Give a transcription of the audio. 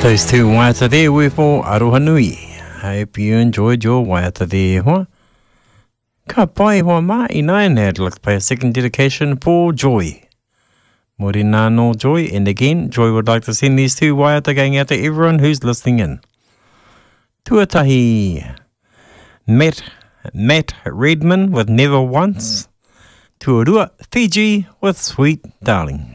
Those two waiata there were for Aroha Nui. I hope you enjoyed your waiata there, huh? Ka pai hoa mā I nai, and I'd like to pay a second dedication for Joy. Mori nāno Joy, and again, Joy would like to send these two waiata going out to everyone who's listening in. Tuatahi Matt Redman with Never Once. Tuarua Fiji with Sweet Darling.